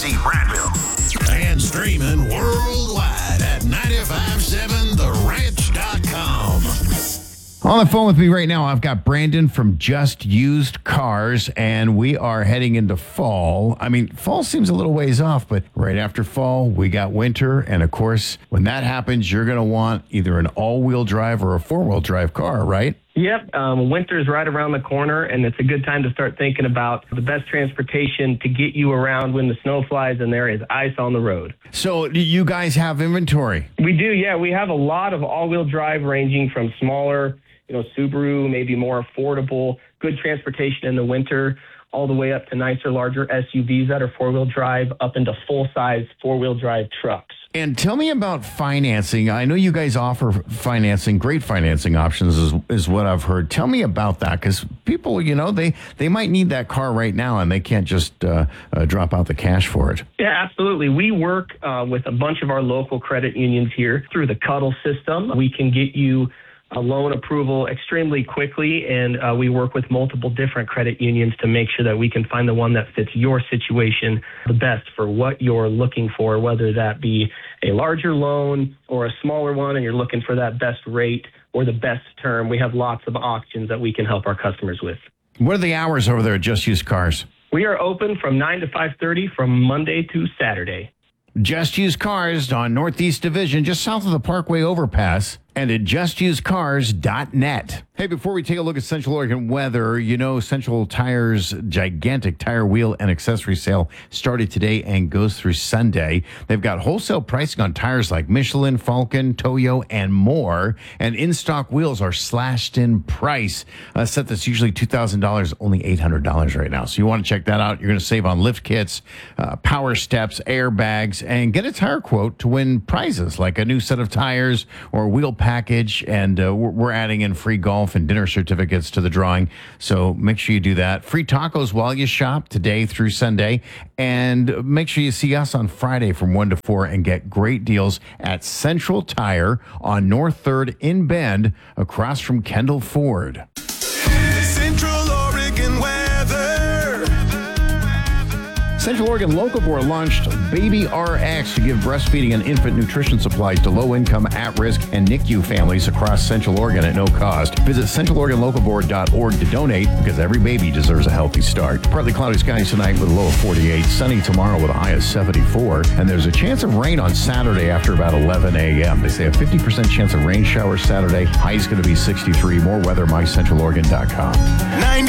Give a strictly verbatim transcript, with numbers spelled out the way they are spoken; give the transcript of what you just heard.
C Prattville. And streaming worldwide at nine five seven the ranch dot com. On the phone with me right now, I've got Brandon from Just Used Cars, and we are heading into fall. I mean, fall seems a little ways off, but right after fall, we got winter. And of course, when that happens, you're going to want either an all-wheel drive or a four-wheel drive car, right? Yep. Um, winter's right around the corner, and it's a good time to start thinking about the best transportation to get you around when the snow flies and there is ice on the road. So do you guys have inventory? We do, yeah. We have a lot of all-wheel drive ranging from smaller, you know, Subaru, maybe more affordable, good transportation in the winter, all the way up to nicer, larger S U Vs that are four-wheel drive, up into full-size four-wheel drive trucks. And tell me about financing. I know you guys offer financing, great financing options is, is what I've heard. Tell me about that, because people, you know, they, they might need that car right now and they can't just uh, uh, drop out the cash for it. Yeah, absolutely. We work uh, with a bunch of our local credit unions here through the Cuddle system. We can get you a loan approval extremely quickly, and uh, we work with multiple different credit unions to make sure that we can find the one that fits your situation the best for what you're looking for, whether that be a larger loan or a smaller one and you're looking for that best rate or the best term. We have lots of options that we can help our customers with. What are the hours over there at Just Used Cars? We are open from nine to five thirty from Monday to Saturday. Just Used Cars on Northeast Division, just south of the Parkway overpass, and at just used cars dot net. Hey, before we take a look at Central Oregon weather, you know Central Tire's gigantic tire, wheel, and accessory sale started today and goes through Sunday. They've got wholesale pricing on tires like Michelin, Falcon, Toyo, and more. And in-stock wheels are slashed in price. A set that's usually two thousand dollars, only eight hundred dollars right now. So you want to check that out. You're going to save on lift kits, uh, power steps, airbags, and get a tire quote to win prizes like a new set of tires or wheel package, and uh, we're adding in free golf and dinner certificates to the drawing, so make sure you do that. Free tacos while you shop today through Sunday, and make sure you see us on Friday from one to four and get great deals at Central Tire on North third in Bend, across from Kendall Ford. Central Oregon weather. Central Oregon Locavore launched Baby R X to give breastfeeding and infant nutrition supplies to low-income, at-risk, and N I C U families across Central Oregon at no cost. Visit central oregon locavore dot org to donate, because every baby deserves a healthy start. Partly cloudy skies tonight with a low of forty-eight. Sunny tomorrow with a high of seventy-four. And there's a chance of rain on Saturday after about eleven a.m. They say a fifty percent chance of rain showers Saturday. High is going to be sixty-three. More weather, my central oregon dot com. ninety